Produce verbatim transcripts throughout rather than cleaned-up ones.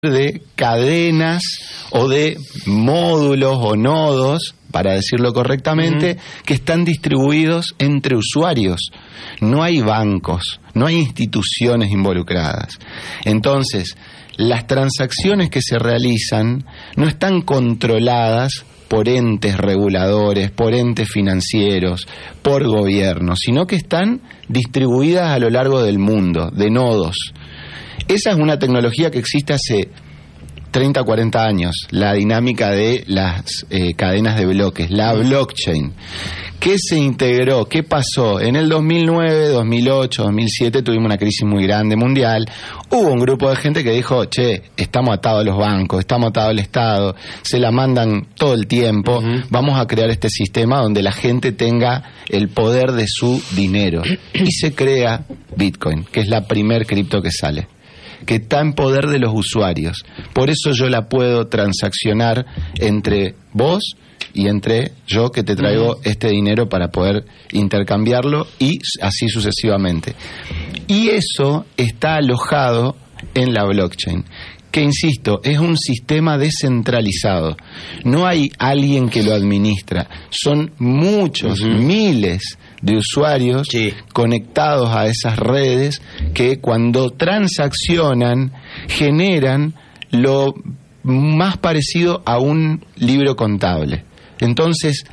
de cadenas o de módulos o nodos, para decirlo correctamente, uh-huh. que están distribuidos entre usuarios. No hay bancos, no hay instituciones involucradas. Entonces, las transacciones que se realizan no están controladas por entes reguladores, por entes financieros, por gobiernos, sino que están distribuidas a lo largo del mundo, de nodos. Esa es una tecnología que existe hace treinta, cuarenta años, la dinámica de las eh, cadenas de bloques, la blockchain. ¿Qué se integró? ¿Qué pasó? En el dos mil nueve, dos mil ocho, dos mil siete tuvimos una crisis muy grande mundial. Hubo un grupo de gente que dijo, che, estamos atados a los bancos, estamos atados al Estado, se la mandan todo el tiempo, uh-huh. vamos a crear este sistema donde la gente tenga el poder de su dinero. Y se crea Bitcoin, que es la primer cripto que sale, que está en poder de los usuarios. Por eso yo la puedo transaccionar entre vos y entre yo, que te traigo uh-huh. este dinero para poder intercambiarlo, y así sucesivamente. Y eso está alojado en la blockchain, que, insisto, es un sistema descentralizado. No hay alguien que lo administra. Son muchos, uh-huh. miles de usuarios sí. conectados a esas redes que, cuando transaccionan, generan lo más parecido a un libro contable. Entonces,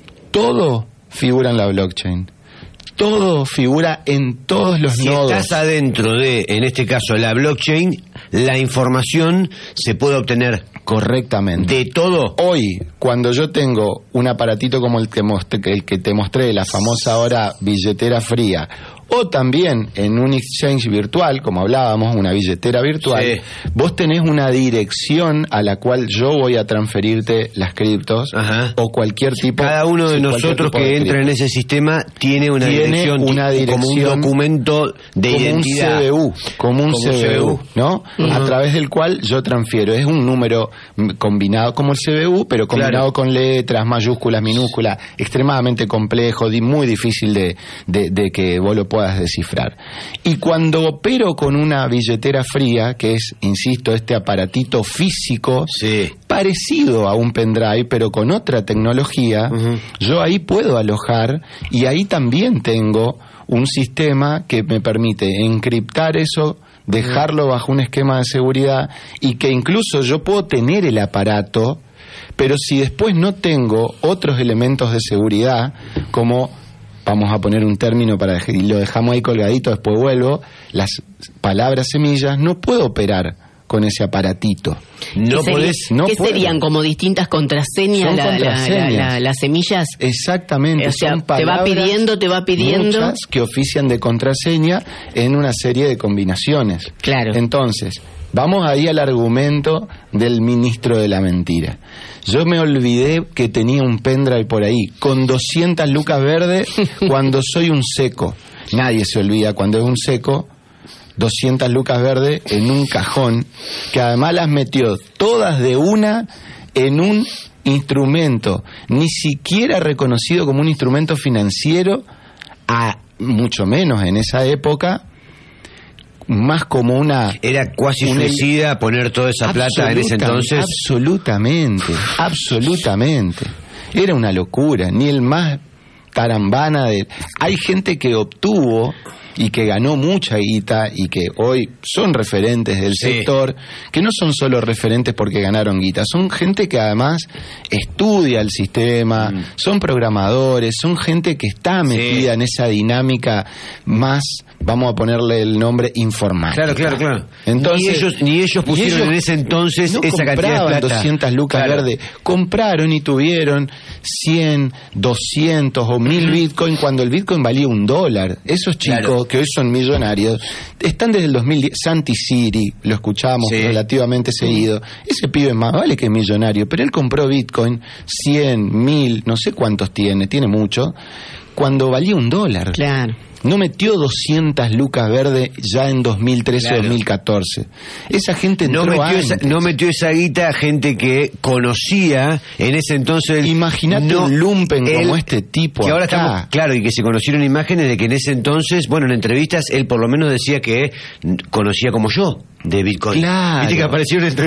todo figura en la blockchain. Todo figura en todos los si nodos. Si estás adentro de, en este caso, la blockchain, la información se puede obtener correctamente. De todo. Hoy, cuando yo tengo un aparatito como el que, mostré, el que te mostré, la famosa ahora billetera fría, o también en un exchange virtual, como hablábamos, una billetera virtual, sí. vos tenés una dirección a la cual yo voy a transferirte las criptos, Ajá. o cualquier tipo. Cada uno de sí, nosotros que entra en ese sistema tiene una tiene dirección, una dirección como un documento de como identidad. Un C B U, como un como C B U, ¿no? Uh-huh. A través del cual yo transfiero. Es un número combinado como el C B U, pero combinado claro. con letras, mayúsculas, minúsculas, extremadamente complejo, muy difícil de, de, de que vos lo puedas puedas descifrar. Y cuando opero con una billetera fría, que es, insisto, este aparatito físico, sí. parecido a un pendrive, pero con otra tecnología, uh-huh. yo ahí puedo alojar, y ahí también tengo un sistema que me permite encriptar eso, dejarlo uh-huh. bajo un esquema de seguridad, y que incluso yo puedo tener el aparato, pero si después no tengo otros elementos de seguridad, como, vamos a poner un término para y lo dejamos ahí colgadito, después vuelvo, las palabras semillas, no puedo operar con ese aparatito. No podés, no ¿Qué puedo. serían? ¿Como distintas contraseñas, la, contraseñas. La, la, la, las semillas? Exactamente. O sea, son te va pidiendo, te va pidiendo. Muchas que ofician de contraseña en una serie de combinaciones. Claro. Entonces, vamos ahí al argumento del ministro de la mentira. Yo me olvidé que tenía un pendrive por ahí con doscientas lucas verdes cuando soy un seco. Nadie se olvida cuando es un seco. doscientas lucas verdes en un cajón, que además las metió todas de una en un instrumento, ni siquiera reconocido como un instrumento financiero, a mucho menos en esa época, más como una... Era cuasi una, suicida poner toda esa plata en ese entonces. Absolutamente, absolutamente. Era una locura, ni el más tarambana de... Hay gente que obtuvo y que ganó mucha guita y que hoy son referentes del sí. sector, que no son solo referentes porque ganaron guita, son gente que además estudia el sistema, mm. son programadores, son gente que está metida sí. en esa dinámica más, vamos a ponerle el nombre, informática. Claro, claro, claro. Entonces, ni ellos, ni ellos pusieron ellos en ese entonces no esa cantidad de plata. doscientas lucas claro. verdes, compraron y tuvieron cien, doscientos o mil Bitcoin cuando el Bitcoin valía un dólar. Esos chicos claro. que hoy son millonarios, están desde el dos mil diez. Santi Siri, lo escuchamos sí. relativamente seguido. Ese pibe más vale que es millonario, pero él compró Bitcoin cien, mil, no sé cuántos tiene, tiene mucho, cuando valía un dólar. Claro. No metió doscientas lucas verdes ya en dos mil trece o claro. dos mil catorce. Esa gente entró no metió antes. Esa, no metió esa guita gente que conocía en ese entonces. Imagínate no, un lumpen él, como este tipo que ahora acá. Estamos, claro, y que se conocieron imágenes de que en ese entonces, bueno, en entrevistas él por lo menos decía que conocía como yo. de Bitcoin. Claro. Viste que aparecieron entre